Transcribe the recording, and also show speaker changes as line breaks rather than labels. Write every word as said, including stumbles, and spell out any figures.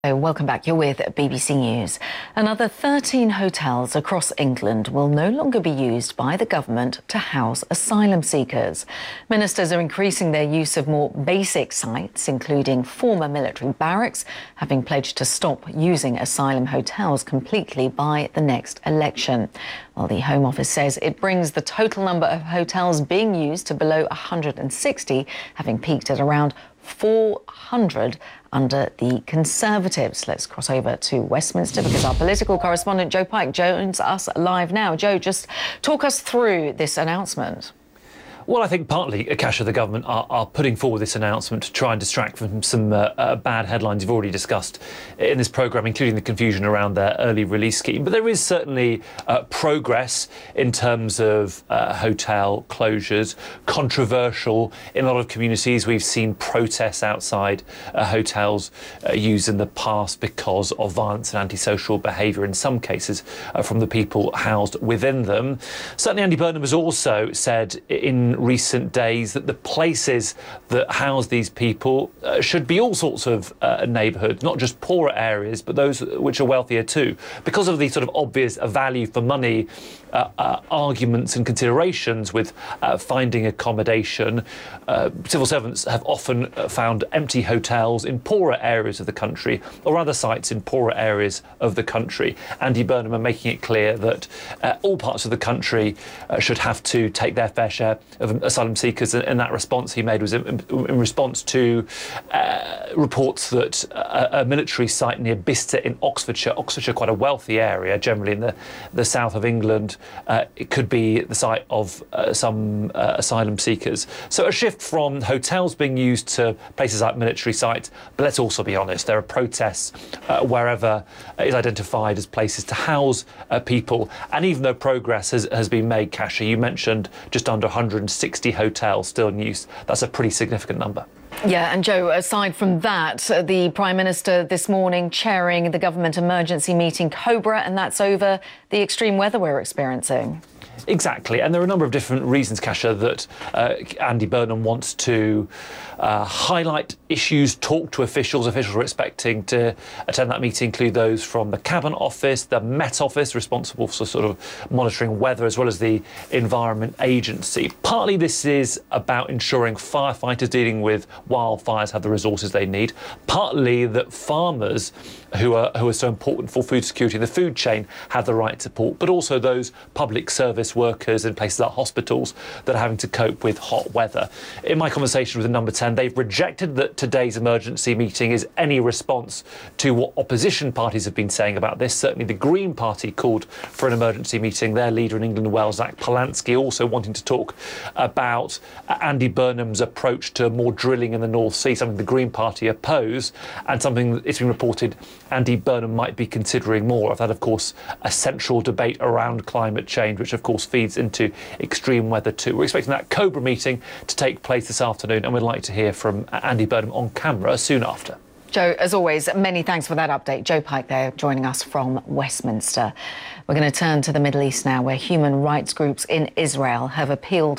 Welcome back. You're with B B C News. Another thirteen hotels across England will no longer be used by the government to house asylum seekers. Ministers are increasing their use of more basic sites, including former military barracks, having pledged to stop using asylum hotels completely by the next election. While the Home Office says it brings the total number of hotels being used to below one hundred sixty, having peaked at around four hundred under the Conservatives. Let's cross over to Westminster because our political correspondent Joe Pike joins us live now. Joe, just talk us through this announcement.
Well, I think partly, Akasha, the government are, are putting forward this announcement to try and distract from some uh, uh, bad headlines you've already discussed in this programme, including the confusion around their early release scheme. But there is certainly uh, progress in terms of uh, hotel closures, controversial in a lot of communities. We've seen protests outside uh, hotels uh, used in the past because of violence and antisocial behaviour, in some cases uh, from the people housed within them. Certainly Andy Burnham has also said in recent days that the places that house these people uh, should be all sorts of uh, neighbourhoods, not just poorer areas, but those which are wealthier too. Because of the sort of obvious value for money uh, uh, arguments and considerations with uh, finding accommodation, uh, civil servants have often found empty hotels in poorer areas of the country or other sites in poorer areas of the country. Andy Burnham are making it clear that uh, all parts of the country uh, should have to take their fair share of asylum seekers, and that response he made was in, in response to uh, reports that a, a military site near Bicester in Oxfordshire, Oxfordshire quite a wealthy area, generally in the, the south of England, uh, it could be the site of uh, some uh, asylum seekers. So a shift from hotels being used to places like military sites, but let's also be honest, there are protests uh, wherever is identified as places to house uh, people, and even though progress has, has been made, Kasha, you mentioned just under one hundred sixty hotels still in use. That's a pretty significant number.
Yeah, and Joe, aside from that, the Prime Minister this morning chairing the government emergency meeting COBRA, and that's over the extreme weather we're experiencing.
Exactly, and there are a number of different reasons, Kasha, that uh, Andy Burnham wants to uh, highlight issues, talk to officials. Officials are expecting to attend that meeting, include those from the Cabinet Office, the Met Office, responsible for sort of monitoring weather, as well as the Environment Agency. Partly this is about ensuring firefighters dealing with wildfires have the resources they need. Partly that farmers who are who are so important for food security in the food chain have the right support, but also those public service workers in places like hospitals that are having to cope with hot weather. In my conversation with the Number ten, they've rejected that today's emergency meeting is any response to what opposition parties have been saying about this. Certainly the Green Party called for an emergency meeting. Their leader in England and Wales, Zach Polanski, also wanting to talk about Andy Burnham's approach to more drilling in the North Sea, something the Green Party oppose, and something that it's been reported Andy Burnham might be considering more of. That, of course, a central debate around climate change, which of course feeds into extreme weather too. We're expecting that COBRA meeting to take place this afternoon, and we'd like to hear from Andy Burnham on camera soon after.
Joe, as always, many thanks for that update. Joe Pike there joining us from Westminster. We're going to turn to the Middle East now, where human rights groups in Israel have appealed